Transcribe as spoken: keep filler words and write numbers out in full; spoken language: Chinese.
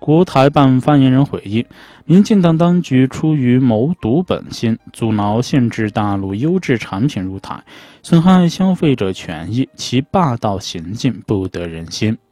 国台办发言人回应，民进党当局出于谋独本心，阻挠限制大陆优质产品入台，损害消费者权益，其霸道行径不得人心。